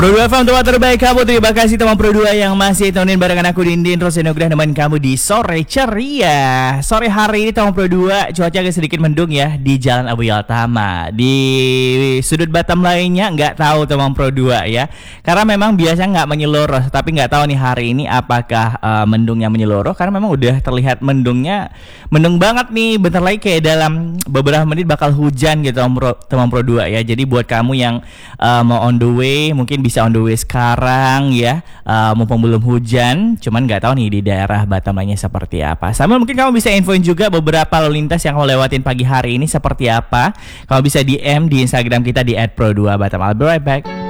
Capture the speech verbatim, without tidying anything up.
Pro dua F M tempat terbaik kamu. Terima kasih teman Pro dua yang masih temenin barengan aku Dindin Rosenograh nemenin kamu di sore ceria. Sore hari ini teman Pro dua cuaca agak sedikit mendung ya di Jalan Abu Yaltama. Di sudut Batam lainnya nggak tahu teman Pro dua ya. Karena memang biasanya nggak menyeluruh, tapi nggak tahu nih hari ini apakah uh, mendungnya menyeluruh karena memang udah terlihat mendungnya mendung banget nih. Bentar lagi kayak dalam beberapa menit bakal hujan gitu teman Pro, teman Pro dua ya. Jadi buat kamu yang uh, mau on the way mungkin bisa on the way sekarang ya, uh, mumpung belum hujan. Cuman nggak tahu nih di daerah Batam lainnya seperti apa. Sambil mungkin kamu bisa infoin juga beberapa lalu lintas yang kamu lewatin pagi hari ini seperti apa. Kamu bisa D M di Instagram kita di et pro dua batam. I'll be right back.